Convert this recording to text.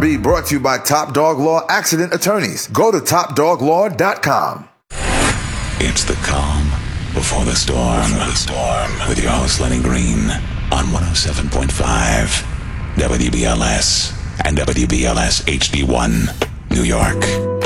Be brought to you by Top Dog Law Accident Attorneys. Go to topdoglaw.com. It's the calm before the storm. With your host Lenny Green on 107.5 WBLS and WBLS HD1 New York.